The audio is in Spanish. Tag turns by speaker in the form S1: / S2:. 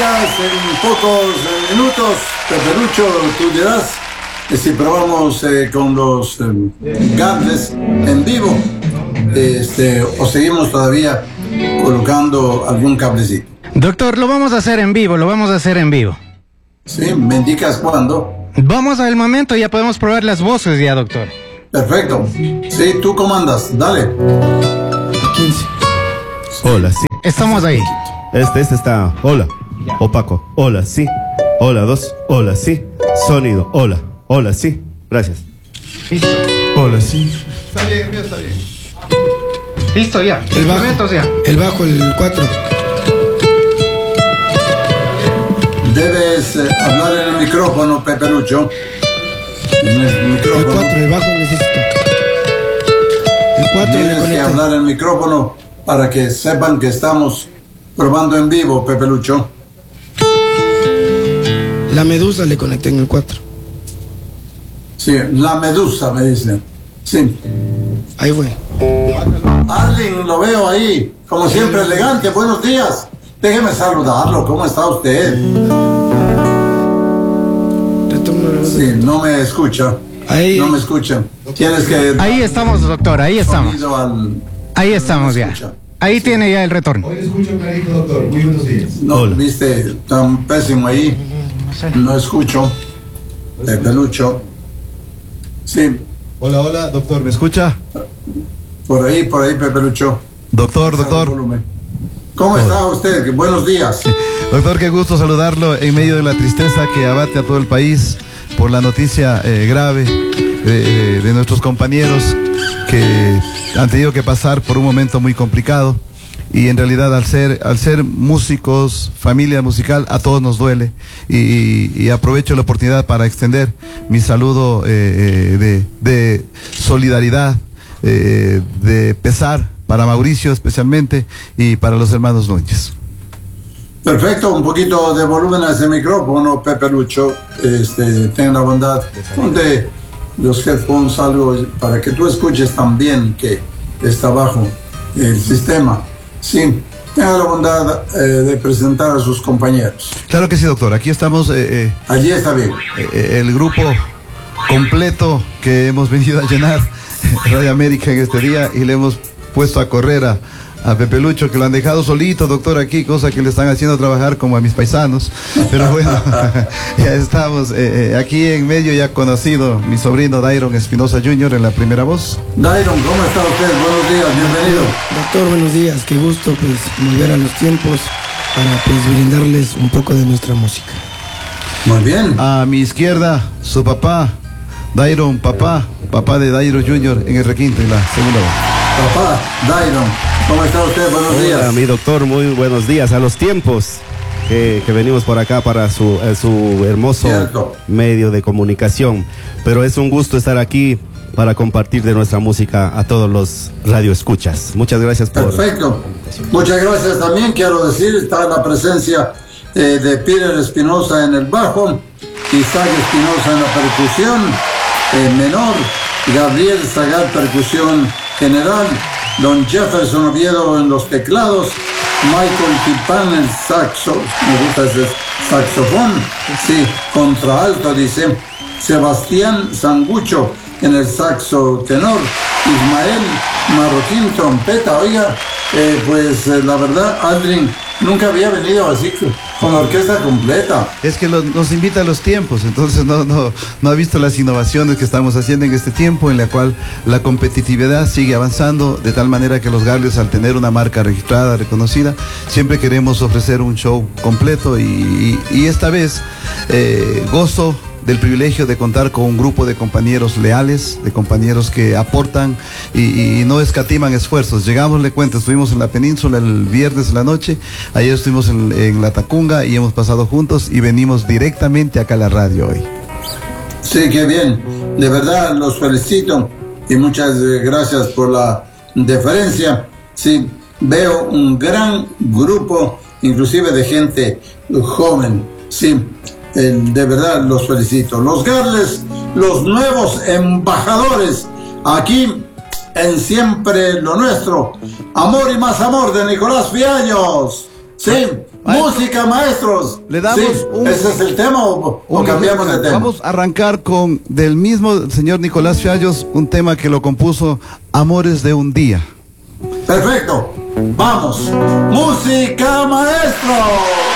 S1: días, en pocos minutos, Pepelucho, tú dirás si probamos con los Garles en vivo, o seguimos todavía colocando algún cablecito.
S2: Doctor, lo vamos a hacer en vivo,
S1: Sí, ¿me indicas cuándo?
S2: Vamos al momento, ya podemos probar las voces ya, doctor.
S1: Perfecto. Sí, tú comandas, dale.
S3: 15.
S4: Hola, sí.
S2: Estamos ahí.
S4: Este está. Hola. Opaco. Hola, sí. Hola, 2. Hola, sí. Sonido. Hola. Hola, sí. Gracias.
S2: Listo.
S4: Hola, sí.
S3: Está bien, mío, está bien.
S2: Listo ya.
S3: El bajo.
S2: Instrumentos ya.
S3: El bajo, el 4.
S1: Debes hablar en el micrófono, Pepelucho. En el
S3: El
S1: micrófono.
S3: 4, el bajo necesito. El 4 le
S1: Tienes que
S3: conecta.
S1: hablar en el micrófono para que sepan que estamos probando en vivo, Pepelucho.
S3: La medusa le conecté en el 4.
S1: Sí, la medusa, me dicen. Sí.
S3: Ahí fue.
S1: Arlin, lo veo ahí, como siempre, elegante. Buenos días. Déjeme saludarlo. ¿Cómo está usted?
S3: Retorno.
S1: Sí, no me escucha.
S3: Ahí.
S1: No me escucha. Tienes que...
S2: Ahí estamos, doctor, ahí estamos.
S1: sonido al-
S2: Ahí estamos ya.
S1: escucha.
S2: Ahí tiene ya el retorno.
S5: Hoy le escucho clarito, doctor. Muy buenos días.
S1: No,
S4: Hola.
S1: viste, tan pésimo ahí. No escucho. Pepelucho. Sí,
S4: Hola, hola, doctor. ¿Me escucha?
S1: por ahí, Pepelucho.
S4: Doctor,
S1: Baja el
S4: doctor.
S1: volumen. ¿Cómo está usted? Buenos días.
S4: Doctor, qué gusto saludarlo en medio de la tristeza que abate a todo el país por la noticia grave de nuestros compañeros que han tenido que pasar por un momento muy complicado. Y en realidad al ser músicos, familia musical, a todos nos duele. Y aprovecho la oportunidad para extender mi saludo de solidaridad, de pesar para Mauricio especialmente y para los hermanos Núñez.
S1: Perfecto, un poquito de volumen a ese micrófono, Pepelucho. Ten la bondad. Ponte los headphones algo para que tú escuches también que está bajo el sistema. Sí, tenga la bondad de presentar a sus compañeros.
S4: Claro que sí, doctor. Aquí estamos
S1: Allí está bien.
S4: el grupo completo que hemos venido a llenar Radio América en este día y le hemos puesto a correr a Pepelucho, que lo han dejado solito, doctor, aquí, cosa que le están haciendo trabajar como a mis paisanos. Pero bueno, ya estamos aquí en medio, ya conocido mi sobrino Dairon Espinosa Jr. en la primera voz.
S1: Dairon, ¿cómo está usted? Buenos días, bienvenido.
S3: Doctor, buenos días. Qué gusto pues volver a los tiempos para pues brindarles un poco de nuestra música.
S1: Muy bien.
S4: A mi izquierda, su papá, Dairon, papá de Dairon Jr. en el requinto, en la segunda voz.
S1: Papá, Dairon, ¿cómo está usted? Buenos días.
S6: Hola, mi doctor, muy buenos días. A los tiempos que venimos por acá para su hermoso
S1: Cierto.
S6: medio de comunicación. Pero es un gusto estar aquí para compartir de nuestra música a todos los radioescuchas. Muchas gracias por...
S1: Perfecto. Muchas gracias también. Quiero decir, está la presencia de Peter Espinosa en el bajo, Isaac Espinosa en la percusión menor, Gabriel Zagal percusión general, Don Jefferson Oviedo en los teclados, Michael Tipán en saxo, me gusta ese saxofón, sí, contraalto dice, Sebastián Sangucho en el saxo tenor, Ismael Marroquín trompeta. Oiga, la verdad, Aldrin nunca había venido así con la orquesta completa.
S4: Es que nos invita a los tiempos, entonces no ha visto las innovaciones que estamos haciendo en este tiempo, en la cual la competitividad sigue avanzando, de tal manera que los Garles, al tener una marca registrada, reconocida, siempre queremos ofrecer un show completo y esta vez gozo del privilegio de contar con un grupo de compañeros leales, de compañeros que aportan y no escatiman esfuerzos. Llegamos, le cuento, estuvimos en la península el viernes en la noche, ayer estuvimos en La Tacunga y hemos pasado juntos y venimos directamente acá a la radio hoy.
S1: Sí, qué bien. De verdad, los felicito y muchas gracias por la deferencia. Sí, veo un gran grupo, inclusive de gente joven. Sí, de verdad los felicito. Los Garles, los nuevos embajadores aquí en Siempre lo Nuestro. Amor y más amor de Nicolás Fiallos. Sí, Música, maestros.
S4: Le damos
S1: Sí, ¿ese es el tema o cambiamos de tema?
S4: Vamos a arrancar con del mismo señor Nicolás Fiallos, un tema que lo compuso, Amores de un día.
S1: Perfecto. Vamos. Música, maestro.